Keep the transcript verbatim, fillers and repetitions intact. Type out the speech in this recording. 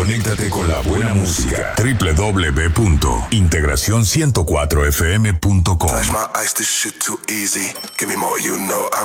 Conéctate con la buena música. doble u doble u doble u punto integración ciento cuatro f m punto com.